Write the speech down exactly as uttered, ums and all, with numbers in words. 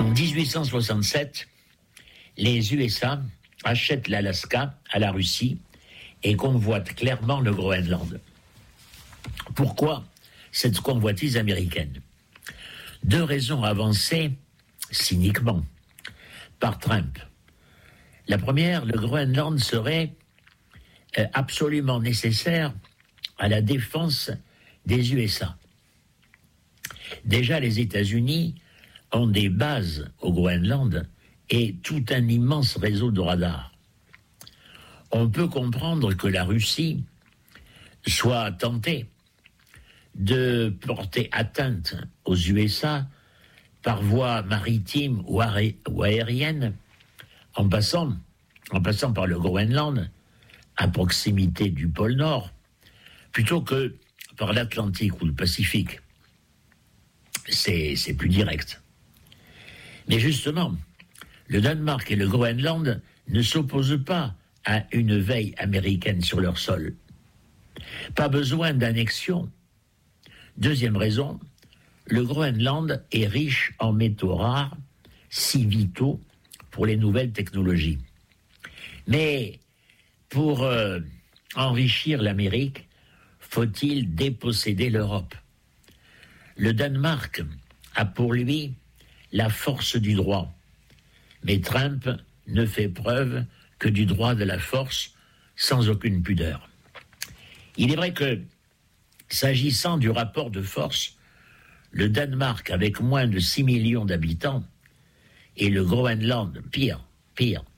En dix-huit cent soixante-sept, les U S A achètent l'Alaska à la Russie et convoitent clairement le Groenland. Pourquoi cette convoitise américaine? Deux raisons avancées cyniquement par Trump. La première, le Groenland serait euh, absolument nécessaire à la défense des U S A. Déjà, les États-Unis ont des bases au Groenland et tout un immense réseau de radars. On peut comprendre que la Russie soit tentée de porter atteinte aux U S A par voie maritime ou, aé- ou aérienne, en passant, en passant par le Groenland, à proximité du pôle Nord, plutôt que par l'Atlantique ou le Pacifique. C'est, c'est plus direct. Mais justement, le Danemark et le Groenland ne s'opposent pas à une veille américaine sur leur sol. Pas besoin d'annexion. Deuxième raison, le Groenland est riche en métaux rares, si vitaux pour les nouvelles technologies. Mais pour euh, enrichir l'Amérique, faut-il déposséder l'Europe? Le Danemark a pour lui la force du droit. Mais Trump ne fait preuve que du droit de la force sans aucune pudeur. Il est vrai que, s'agissant du rapport de force, le Danemark, avec moins de six millions d'habitants, et le Groenland, pire, pire,